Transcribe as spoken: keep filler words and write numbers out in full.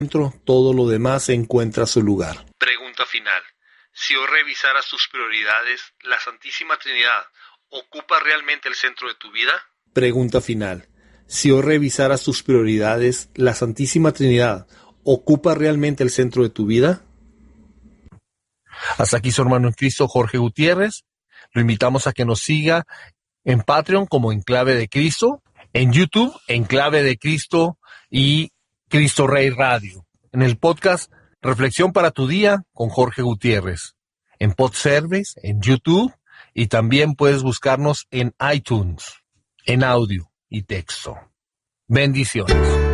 dentro, todo lo demás encuentra su lugar. Pregunta final. Si hoy revisaras tus prioridades, ¿la Santísima Trinidad ocupa realmente el centro de tu vida? Pregunta final. Si hoy revisaras tus prioridades, ¿la Santísima Trinidad ocupa realmente el centro de tu vida? Hasta aquí su hermano en Cristo, Jorge Gutiérrez. Lo invitamos a que nos siga en Patreon como Enclave de Cristo, en YouTube, Enclave de Cristo y Cristo Rey Radio. En el podcast Reflexión para tu Día con Jorge Gutiérrez. En Podservice, en YouTube, y también puedes buscarnos en iTunes, en audio y texto. Bendiciones.